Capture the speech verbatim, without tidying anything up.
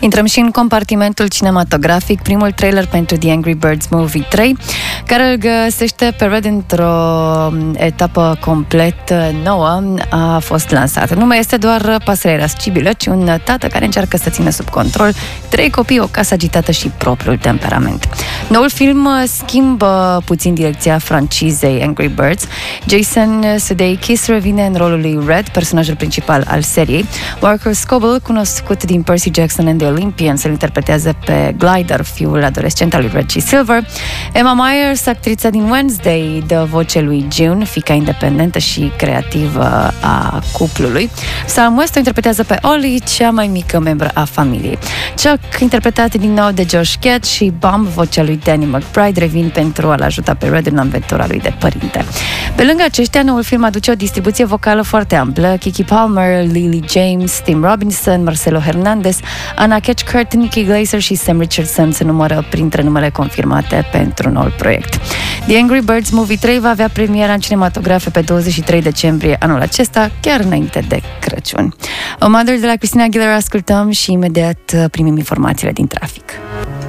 Intrăm și în compartimentul cinematografic, primul trailer pentru The Angry Birds Movie trei, care îl găsește pe Red într-o etapă complet nouă, a fost lansat. Nu mai este doar pasărea irascibilă, ci un tată care încearcă să țină sub control trei copii, o casă agitată și propriul temperament. Noul film schimbă puțin direcția francizei Angry Birds. Jason Sudeikis revine în rolul lui Red, personajul principal al seriei. Walker Scobell, cunoscut din Percy Jackson and the Olympians, îl interpretează pe Glider, fiul adolescent al lui Reggie Silver. Emma Myers, actrița din Wednesday, dă voce lui June, fiica independentă și creativă a cuplului. Sam West o interpretează pe Ollie, cea mai mică membră a familiei. Chuck, interpretat din nou de Josh Gad, și Bomb, vocea lui Danny McBride, revin pentru a-l ajuta pe Red în aventura lui de părinte. Pe lângă aceștia, noul film aduce o distribuție vocală foarte amplă. Keke Palmer, Lily James, Tim Robinson, Marcelo Hernandez, Anna Cathcart, Nikki Glaser și Sam Richardson se numără printre numele confirmate pentru noul proiect. The Angry Birds Movie trei va avea premiera în cinematografe pe douăzeci și trei decembrie anul acesta, chiar înainte de Crăciun. O Mother de la Christina Aguilera ascultăm și imediat primim informațiile din trafic.